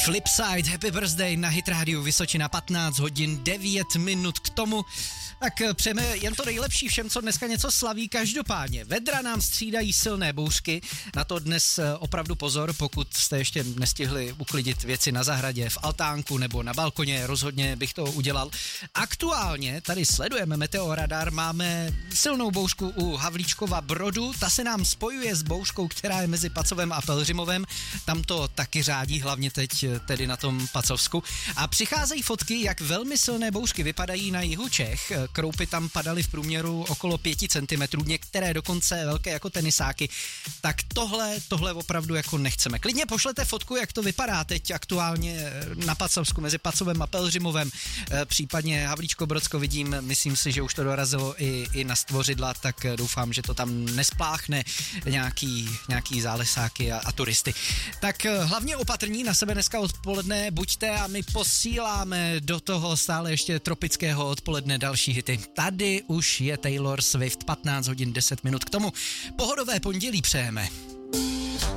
Flipside, Happy Birthday na Hit Radio Vysočina, 15 hodin 9 minut k tomu. Tak přejeme jen to nejlepší všem, co dneska něco slaví. Každopádně vedra nám střídají silné bouřky, na to dnes opravdu pozor, pokud jste ještě nestihli uklidit věci na zahradě, v altánku nebo na balkoně, rozhodně bych to udělal. Aktuálně tady sledujeme meteoradar, máme silnou bouřku u Havlíčkova Brodu, ta se nám spojuje s bouřkou, která je mezi Pacovem a Pelhřimovem, tam to taky řádí, hlavně teď tedy na tom Pacovsku. A přicházejí fotky, jak velmi silné bouřky vypadají na jihu Čech. Kroupy tam padaly v průměru okolo 5 cm, některé dokonce velké jako tenisáky. Tak tohle opravdu jako nechceme. Klidně pošlete fotku, jak to vypadá teď aktuálně na Pacovsku mezi Pacovem a Pelhřimovem, případně Havlíčko-Brodsko vidím, myslím si, že už to dorazilo i na Stvořidla, tak doufám, že to tam nespláchne nějaký zálesáky a turisty. Tak hlavně opatrní na sebe dneska odpoledne buďte a my posíláme do toho stále ještě tropického odpoledne další hity. Tady už je Taylor Swift, 15 hodin 10 minut k tomu. Pohodové pondělí přejeme.